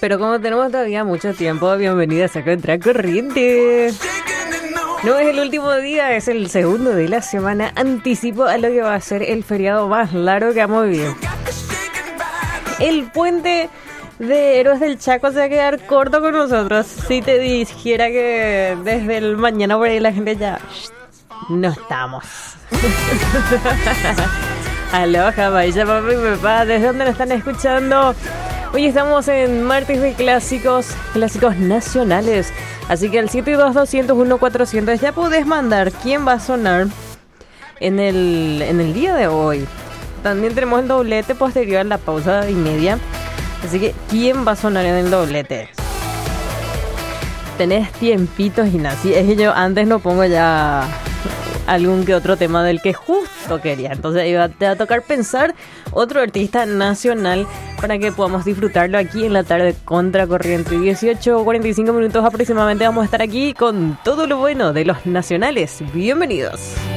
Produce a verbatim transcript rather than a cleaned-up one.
pero como tenemos todavía mucho tiempo, bienvenidas a Contracorriente. No es el último día, es el segundo de la semana. Anticipo a lo que va a ser el feriado más largo que hemos vivido. El puente de Héroes del Chaco se va a quedar corto con nosotros. Si te dijera que desde el mañana por ahí la gente ya... No estamos. Aloha, Maisha, papi, papá. ¿Desde dónde nos están escuchando? Hoy estamos en martes de clásicos, clásicos nacionales. Así que al siete dos dos cero uno cuatrocientos ya podés mandar quién va a sonar en el, en el día de hoy. También tenemos el doblete posterior a la pausa y media. Así que quién va a sonar en el doblete. Tenés tiempitos, Ignacio. Es que yo antes no pongo ya algún que otro tema del que justo quería. Entonces iba, te va a tocar pensar otro artista nacional para que podamos disfrutarlo aquí en la tarde Contracorriente. dieciocho cuarenta y cinco minutos aproximadamente vamos a estar aquí con todo lo bueno de los nacionales. Bienvenidos.